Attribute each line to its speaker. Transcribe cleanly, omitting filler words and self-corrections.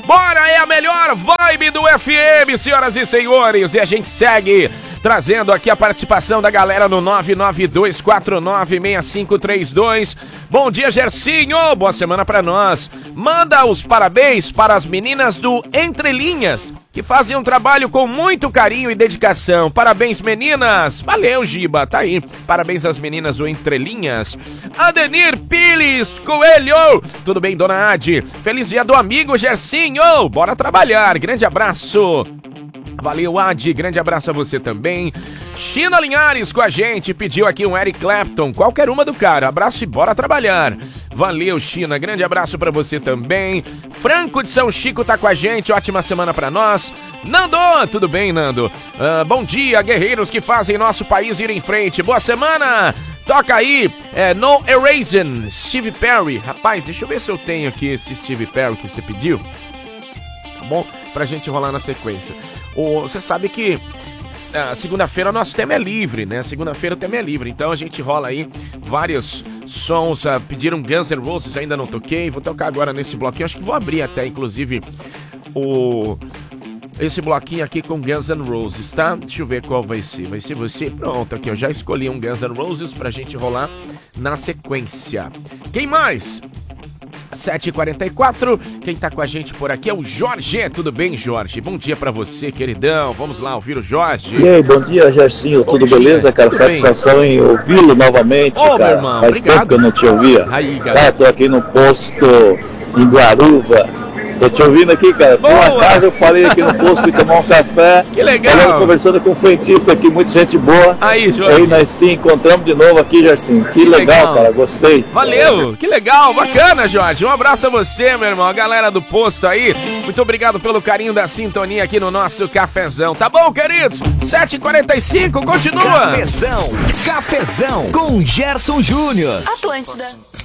Speaker 1: Bora, é a melhor vibe do FM, senhoras e senhores. E a gente segue trazendo aqui a participação da galera no 992496532. Bom dia, Gersinho. Boa semana pra nós. Manda os parabéns para as meninas do Entre Linhas, que fazem um trabalho com muito carinho e dedicação. Parabéns, meninas. Valeu, Giba. Tá aí. Parabéns às meninas do Entre Linhas. Adenir Piles Coelho. Tudo bem, dona Adi? Feliz dia do amigo, Gersinho. Bora trabalhar. Grande abraço. Valeu, Adi, grande abraço a você também. China Linhares com a gente, pediu aqui um Eric Clapton, qualquer uma do cara. Abraço e bora trabalhar. Valeu, China, grande abraço pra você também. Franco de São Chico tá com a gente, ótima semana pra nós. Nando, tudo bem, Nando? Bom dia, guerreiros que fazem nosso país ir em frente. Boa semana. Toca aí, No Erasing, Steve Perry. Rapaz, deixa eu ver se eu tenho aqui esse Steve Perry que você pediu. Tá bom? Pra gente rolar na sequência. Você sabe que segunda-feira o nosso tema é livre, né? Segunda-feira o tema é livre, então a gente rola aí vários sons. Pediram Guns N' Roses, ainda não toquei. Vou tocar agora nesse bloquinho, acho que vou abrir até, inclusive, esse bloquinho aqui com Guns N' Roses, tá? Deixa eu ver qual vai ser. Vai ser você? Pronto, aqui eu já escolhi um Guns N' Roses pra gente rolar na sequência. Quem mais? 7h44, quem tá com a gente por aqui é o Jorge. Tudo bem, Jorge? Bom dia pra você, queridão. Vamos lá ouvir o Jorge.
Speaker 2: E aí, bom dia, Gersinho. Tudo beleza, cara? Tudo satisfação bem em ouvi-lo novamente, cara.
Speaker 1: Meu irmão,
Speaker 2: faz
Speaker 1: obrigado.
Speaker 2: tempo que eu não te ouvia.
Speaker 1: Aí,
Speaker 2: cara, tô aqui no posto em Guaruba. Tô te ouvindo aqui, cara. Por acaso eu parei aqui no posto, fui tomar um café.
Speaker 1: Que legal.
Speaker 2: Falando, conversando com um frentista aqui, muita gente boa.
Speaker 1: Aí, Jorge.
Speaker 2: Aí nós se encontramos de novo aqui, Gersinho. Que legal, cara. Gostei.
Speaker 1: Valeu. Que legal. Bacana, Jorge. Um abraço a você, meu irmão. A galera do posto aí. Muito obrigado pelo carinho da sintonia aqui no nosso cafezão. Tá bom, queridos? 7h45, continua.
Speaker 3: Cafezão com Gerson Júnior.
Speaker 4: Atlântida.